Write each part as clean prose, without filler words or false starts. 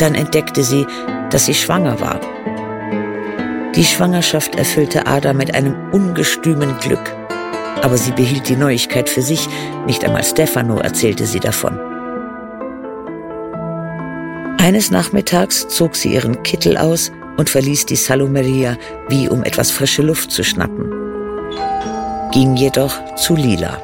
Dann entdeckte sie, dass sie schwanger war. Die Schwangerschaft erfüllte Ada mit einem ungestümen Glück. Aber sie behielt die Neuigkeit für sich, nicht einmal Stefano erzählte sie davon. Eines Nachmittags zog sie ihren Kittel aus und verließ die Salumeria, wie um etwas frische Luft zu schnappen. Ging jedoch zu Lila.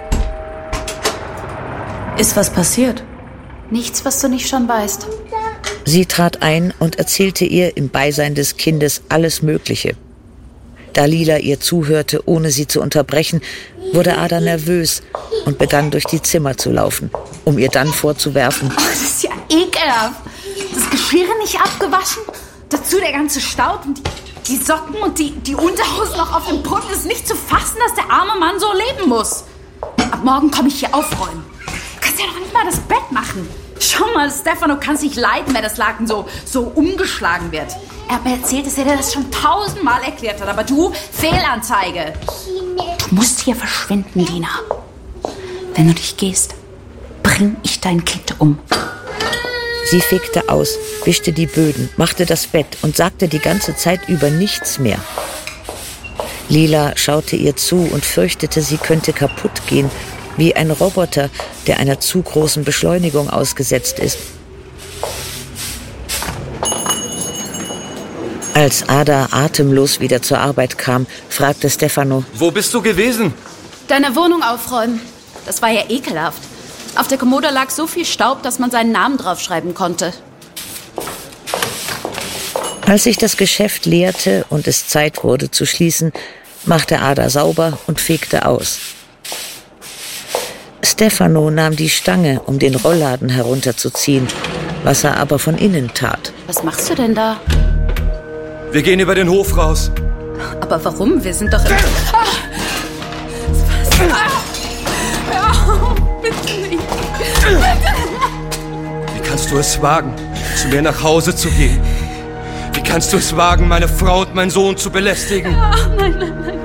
Ist was passiert? Nichts, was du nicht schon weißt. Sie trat ein und erzählte ihr im Beisein des Kindes alles Mögliche. Da Lila ihr zuhörte, ohne sie zu unterbrechen, wurde Ada nervös und begann durch die Zimmer zu laufen, um ihr dann vorzuwerfen: Oh, das ist ja ekelhaft. Das Geschirr nicht abgewaschen, dazu der ganze Staub und die Socken und die Unterhosen noch auf dem Boden. Ist nicht zu fassen, dass der arme Mann so leben muss. Ab morgen komme ich hier aufräumen. Du kannst ja noch nicht mal das Bett machen. Schau mal, Stefano kann es nicht leiden, wenn das Laken so umgeschlagen wird. Er hat mir erzählt, dass er dir das schon 1000-mal erklärt hat. Aber du, Fehlanzeige. Du musst hier verschwinden, Lina. Wenn du dich gehst, bring ich dein Kind um. Sie fegte aus, wischte die Böden, machte das Bett und sagte die ganze Zeit über nichts mehr. Lila schaute ihr zu und fürchtete, sie könnte kaputt gehen, wie ein Roboter, der einer zu großen Beschleunigung ausgesetzt ist. Als Ada atemlos wieder zur Arbeit kam, fragte Stefano: Wo bist du gewesen? Deine Wohnung aufräumen. Das war ja ekelhaft. Auf der Kommode lag so viel Staub, dass man seinen Namen draufschreiben konnte. Als sich das Geschäft leerte und es Zeit wurde zu schließen, machte Ada sauber und fegte aus. Stefano nahm die Stange, um den Rollladen herunterzuziehen, was er aber von innen tat. Was machst du denn da? Wir gehen über den Hof raus. Aber warum? Wir sind doch im... Bitte nicht. Wie kannst du es wagen, zu mir nach Hause zu gehen? Wie kannst du es wagen, meine Frau und meinen Sohn zu belästigen? Nein.